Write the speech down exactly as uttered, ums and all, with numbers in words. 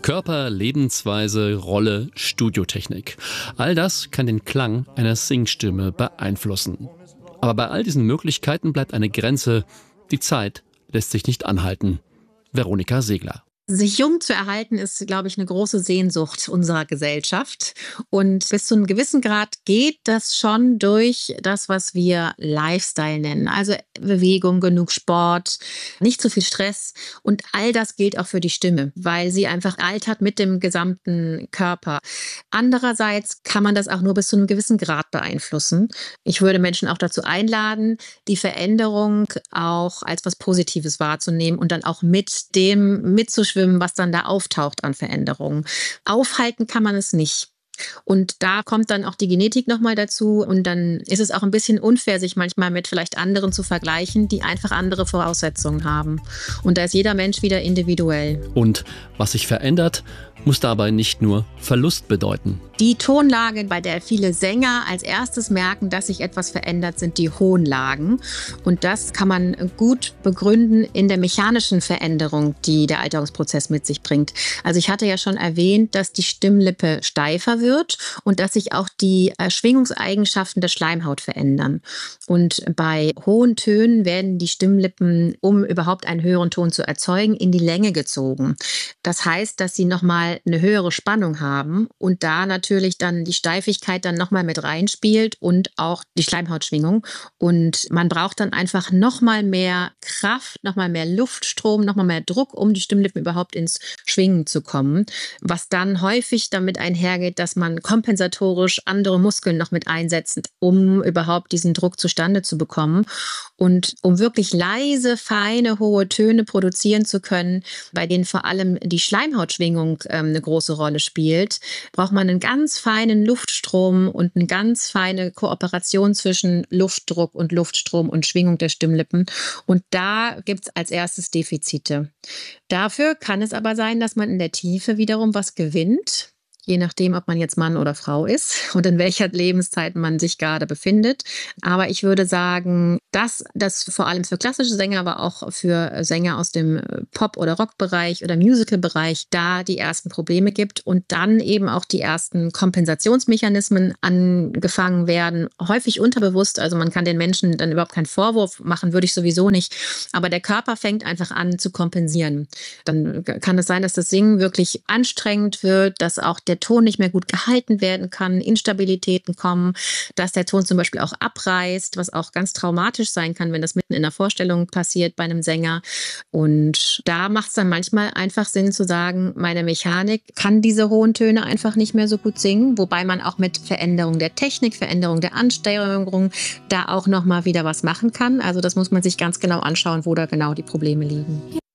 Körper, Lebensweise, Rolle, Studiotechnik. All das kann den Klang einer Singstimme beeinflussen. Aber bei all diesen Möglichkeiten bleibt eine Grenze. Die Zeit lässt sich nicht anhalten. Veronika Segler. Sich jung zu erhalten, ist, glaube ich, eine große Sehnsucht unserer Gesellschaft. Und bis zu einem gewissen Grad geht das schon durch das, was wir Lifestyle nennen. Also Bewegung, genug Sport, nicht zu viel Stress. Und all das gilt auch für die Stimme, weil sie einfach altert mit dem gesamten Körper. Andererseits kann man das auch nur bis zu einem gewissen Grad beeinflussen. Ich würde Menschen auch dazu einladen, die Veränderung auch als was Positives wahrzunehmen und dann auch mit dem mitzuschwimmen, was dann da auftaucht an Veränderungen. Aufhalten kann man es nicht. Und da kommt dann auch die Genetik nochmal dazu. Und dann ist es auch ein bisschen unfair, sich manchmal mit vielleicht anderen zu vergleichen, die einfach andere Voraussetzungen haben. Und da ist jeder Mensch wieder individuell. Und was sich verändert, muss dabei nicht nur Verlust bedeuten. Die Tonlage, bei der viele Sänger als erstes merken, dass sich etwas verändert, sind die hohen Lagen. Und das kann man gut begründen in der mechanischen Veränderung, die der Alterungsprozess mit sich bringt. Also ich hatte ja schon erwähnt, dass die Stimmlippe steifer wird und dass sich auch die Schwingungseigenschaften der Schleimhaut verändern. Und bei hohen Tönen werden die Stimmlippen, um überhaupt einen höheren Ton zu erzeugen, in die Länge gezogen. Das heißt, dass sie nochmal eine höhere Spannung haben und da natürlich dann die Steifigkeit dann nochmal mit reinspielt und auch die Schleimhautschwingung. Und man braucht dann einfach nochmal mehr Kraft, nochmal mehr Luftstrom, nochmal mehr Druck, um die Stimmlippen überhaupt ins Schwingen zu kommen. Was dann häufig damit einhergeht, dass man kompensatorisch andere Muskeln noch mit einsetzt, um überhaupt diesen Druck zustande zu bekommen. Und um wirklich leise, feine, hohe Töne produzieren zu können, bei denen vor allem die Schleimhautschwingung ähm, eine große Rolle spielt, braucht man einen ganz feinen Luftstrom und eine ganz feine Kooperation zwischen Luftdruck und Luftstrom und Schwingung der Stimmlippen. Und da gibt es als erstes Defizite. Dafür kann es aber sein, dass man in der Tiefe wiederum was gewinnt. Je nachdem, ob man jetzt Mann oder Frau ist und in welcher Lebenszeit man sich gerade befindet. Aber ich würde sagen, dass das vor allem für klassische Sänger, aber auch für Sänger aus dem Pop- oder Rockbereich oder Musical-Bereich da die ersten Probleme gibt und dann eben auch die ersten Kompensationsmechanismen angefangen werden, häufig unterbewusst. Also man kann den Menschen dann überhaupt keinen Vorwurf machen, würde ich sowieso nicht. Aber der Körper fängt einfach an zu kompensieren. Dann kann es sein, dass das Singen wirklich anstrengend wird, dass auch der Ton nicht mehr gut gehalten werden kann, Instabilitäten kommen, dass der Ton zum Beispiel auch abreißt, was auch ganz traumatisch sein kann, wenn das mitten in der Vorstellung passiert bei einem Sänger. Und da macht es dann manchmal einfach Sinn zu sagen, meine Mechanik kann diese hohen Töne einfach nicht mehr so gut singen, wobei man auch mit Veränderung der Technik, Veränderung der Ansteuerung da auch nochmal wieder was machen kann. Also das muss man sich ganz genau anschauen, wo da genau die Probleme liegen.